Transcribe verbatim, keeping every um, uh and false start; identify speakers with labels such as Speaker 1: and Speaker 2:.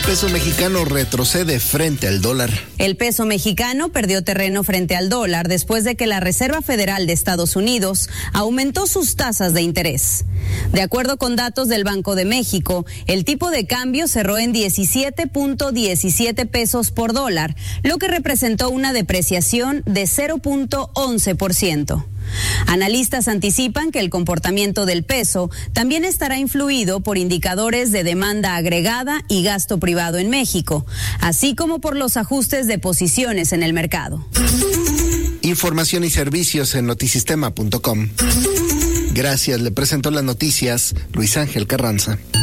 Speaker 1: peso mexicano retrocede frente al dólar.
Speaker 2: El peso mexicano perdió terreno frente al dólar después de que la Reserva Federal de Estados Unidos aumentó sus tasas de interés. De acuerdo con datos del Banco de México, el tipo de cambio cerró en diecisiete punto diecisiete pesos por dólar, lo que representó una depreciación de cero punto once por ciento. Analistas anticipan que el comportamiento del peso también estará influido por indicadores de demanda agregada y gasto privado en México, así como por los ajustes de posiciones en el mercado.
Speaker 1: Información y servicios en notisistema punto com. Gracias, le presentó las noticias Luis Ángel Carranza.